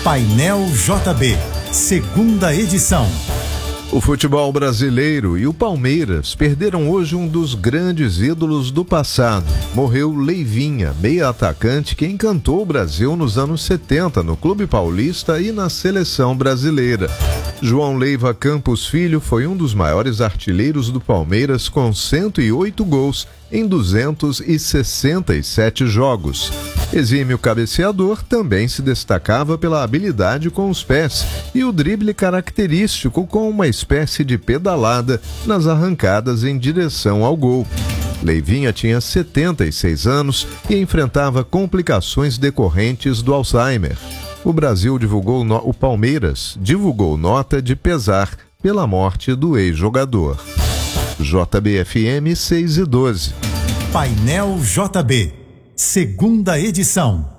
Painel JB, segunda edição. O futebol brasileiro e o Palmeiras perderam hoje um dos grandes ídolos do passado. Morreu Leivinha, meia atacante que encantou o Brasil nos anos 70 no Clube Paulista e na seleção brasileira. João Leiva Campos Filho foi um dos maiores artilheiros do Palmeiras com 108 gols em 267 jogos. Exímio cabeceador, também se destacava pela habilidade com os pés e o drible característico com uma espécie de pedalada nas arrancadas em direção ao gol. Leivinha tinha 76 anos e enfrentava complicações decorrentes do Alzheimer. O Palmeiras divulgou nota de pesar pela morte do ex-jogador. JBFM 6 e 12. Painel JB, segunda edição.